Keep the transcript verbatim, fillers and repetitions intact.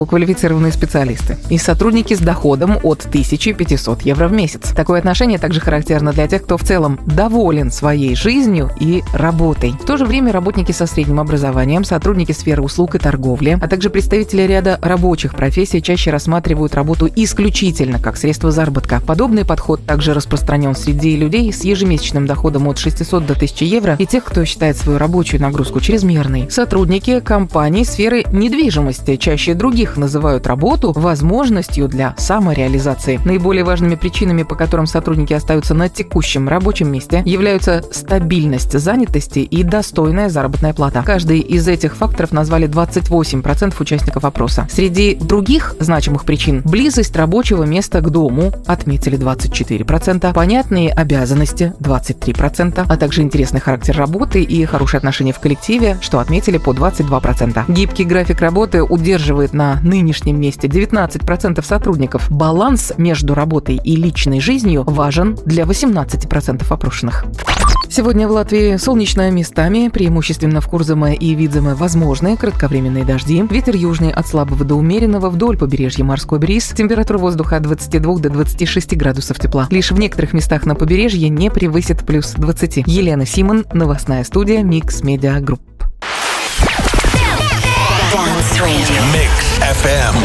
квалифицированные специалисты и сотрудники с доходом от тысяча пятьсот евро в месяц. Такое отношение также характерно для тех, кто в целом доволен своей жизнью и работой. В то же время работники со средним образованием, сотрудники сферы услуг и торговли, а также представители ряда рабочих профессий чаще рассматривают работу исключительно как средство заработка. Подобный подход также распространен среди людей с ежемесячным доходом от шестисот до тысячи евро и тех, кто считает свою рабочую нагрузку чрезмерной. Сотрудники компаний сферы недвижимости чаще других называют работу возможностью для самореализации. Наиболее важными причинами, по которым сотрудники остаются на текущем рабочем месте, являются стабильность занятости и достойная заработная плата. Каждый из этих факторов назвали двадцать восемь процентов участников опроса. Среди других значимых причин близость рабочего места к дому отметили двадцать четыре процента, понятные обязанности двадцать три процента, а также интересный характер работы и хорошие отношения в коллективе, что отметили по двадцать два процента. Гибкий график работы удерживает на нынешнем месте девятнадцать процентов сотрудников. Баланс между работой и личной жизнью важен для восемнадцати процентов опрошенных. Сегодня в Латвии солнечно местами, преимущественно в Курзаме и Видземе возможны кратковременные дожди. Ветер южный от слабого до умеренного, вдоль побережья морской бриз. Температура воздуха от двадцати двух до двадцати шести градусов тепла. Лишь в некоторых местах на побережье не превысит плюс двадцать. Елена Симон, новостная студия Mix Media Group. Mix эф эм.